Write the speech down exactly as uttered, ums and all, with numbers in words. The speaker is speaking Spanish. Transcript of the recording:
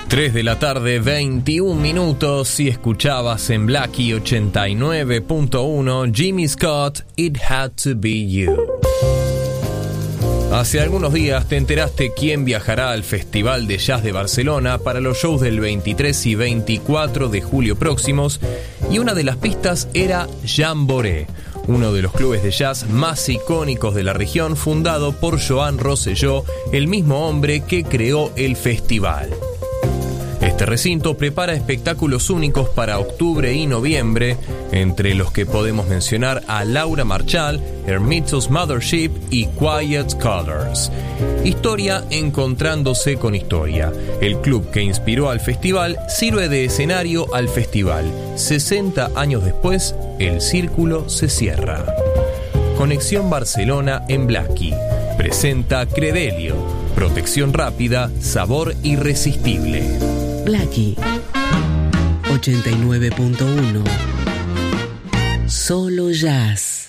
tres de la tarde, veintiún minutos, y escuchabas en Blackie ochenta y nueve punto uno Jimmy Scott, It Had to Be You. Hace algunos días te enteraste quién viajará al Festival de Jazz de Barcelona para los shows del veintitrés y veinticuatro de julio próximos, y una de las pistas era Jamboree, uno de los clubes de jazz más icónicos de la región, fundado por Joan Rosselló, el mismo hombre que creó el festival. Este recinto prepara espectáculos únicos para octubre y noviembre, entre los que podemos mencionar a Laura Marchal, Hermitos Mothership y Quiet Colors. Historia encontrándose con historia. El club que inspiró al festival sirve de escenario al festival. sesenta años después, el círculo se cierra. Conexión Barcelona en Blackie. Presenta Credelio. Protección rápida, sabor irresistible. Blackie ochenta y nueve punto uno. Solo jazz.